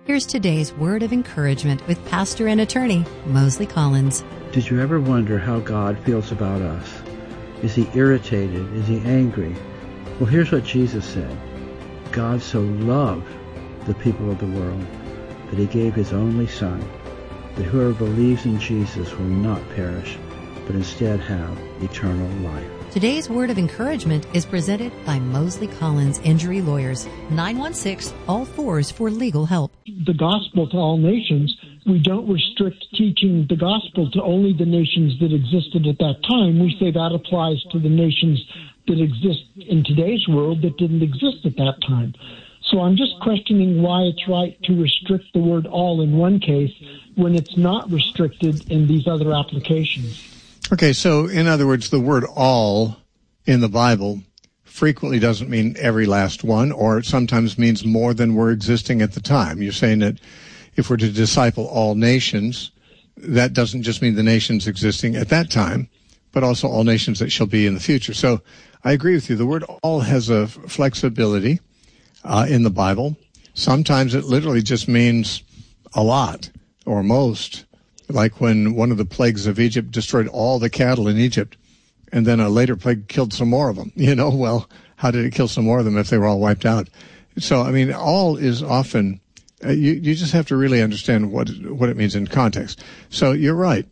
Here's today's word of encouragement with pastor and attorney Mosley Collins. Did you ever wonder how God feels about us? Is he irritated? Is he angry? Well, here's what Jesus said. God so loved the people of the world that he gave his only Son, that whoever believes in Jesus will not perish, but instead have eternal life. Today's word of encouragement is presented by Mosley Collins Injury Lawyers, 916-ALL-4s for legal help. The gospel to all nations, we don't restrict teaching the gospel to only the nations that existed at that time. We say that applies to the nations that exist in today's world that didn't exist at that time. So I'm just questioning why it's right to restrict the word all in one case when it's not restricted in these other applications. Okay, so in other words, the word all in the Bible frequently doesn't mean every last one, or it sometimes means more than were existing at the time. You're saying that if we're to disciple all nations, that doesn't just mean the nations existing at that time, but also all nations that shall be in the future. So I agree with you. The word all has a flexibility in the Bible. Sometimes it literally just means a lot or most. Like when one of the plagues of Egypt destroyed all the cattle in Egypt, and then a later plague killed some more of them. Well, how did it kill some more of them if they were all wiped out? So, all is often, you just have to really understand what it means in context. So you're right.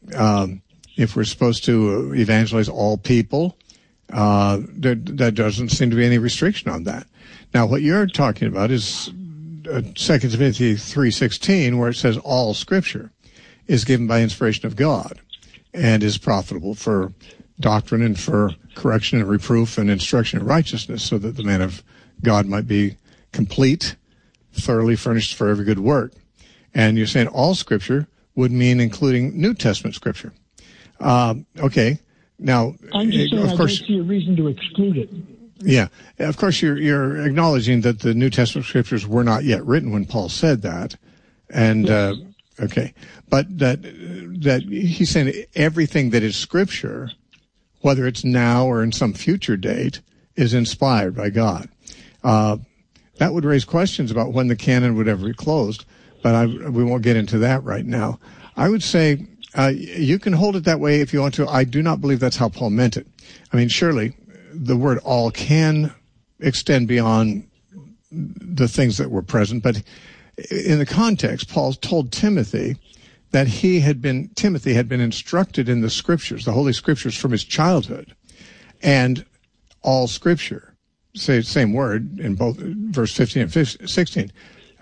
If we're supposed to evangelize all people, there doesn't seem to be any restriction on that. Now, what you're talking about is 2 Timothy 3:16, where it says all Scripture is given by inspiration of God and is profitable for doctrine and for correction and reproof and instruction in righteousness, so that the man of God might be complete, thoroughly furnished for every good work. And you're saying all Scripture would mean including New Testament Scripture. Okay. Now, I'm just saying, of course, I don't see a reason to exclude it. Yeah. Of course, you're acknowledging that the New Testament Scriptures were not yet written when Paul said that. And, yes. Okay. But that he's saying everything that is Scripture, whether it's now or in some future date, is inspired by God. That would raise questions about when the canon would ever be closed, but we won't get into that right now. I would say you can hold it that way if you want to. I do not believe that's how Paul meant it. Surely the word all can extend beyond the things that were present, but in the context, Paul told Timothy that Timothy had been instructed in the Scriptures, the Holy Scriptures from his childhood, and all Scripture, same word in both verse 15 and 16,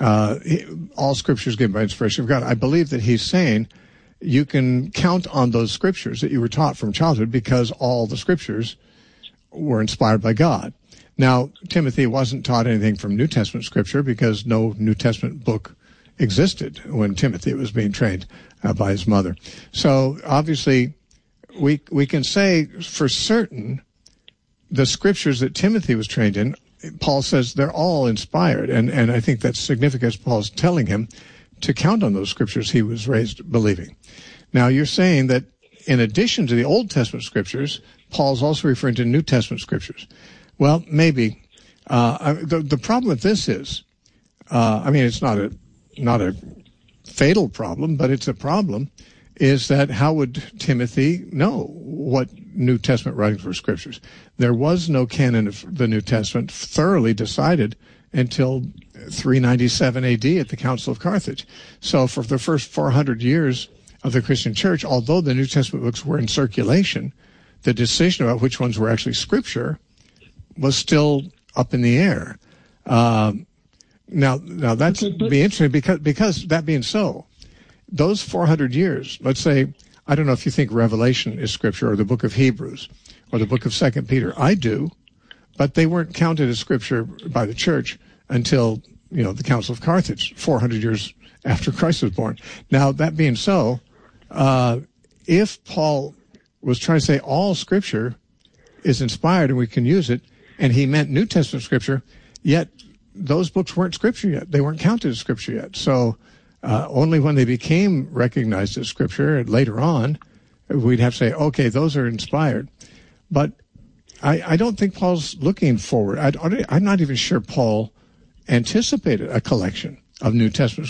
all Scripture is given by inspiration of God. I believe that he's saying you can count on those Scriptures that you were taught from childhood because all the Scriptures were inspired by God. Now, Timothy wasn't taught anything from New Testament Scripture because no New Testament book existed when Timothy was being trained by his mother. So, obviously, we can say for certain the Scriptures that Timothy was trained in, Paul says they're all inspired. And I think that's significant. Paul's telling him to count on those Scriptures he was raised believing. Now, you're saying that in addition to the Old Testament Scriptures, Paul's also referring to New Testament Scriptures. Well, maybe. The problem with this is, it's not a fatal problem, but it's a problem, is that how would Timothy know what New Testament writings were Scriptures? There was no canon of the New Testament thoroughly decided until 397 AD at the Council of Carthage. So for the first 400 years of the Christian church, although the New Testament books were in circulation, the decision about which ones were actually Scripture was still up in the air. Now that's be interesting because that being so, those 400 years, let's say, I don't know if you think Revelation is Scripture or the book of Hebrews or the book of 2 Peter. I do, but they weren't counted as Scripture by the church until, the Council of Carthage, 400 years after Christ was born. Now, that being so, if Paul was trying to say all Scripture is inspired and we can use it, and he meant New Testament Scripture, yet those books weren't Scripture yet. They weren't counted as Scripture yet. So only when they became recognized as Scripture later on, we'd have to say, okay, those are inspired. But I don't think Paul's looking forward. I'm not even sure Paul anticipated a collection of New Testament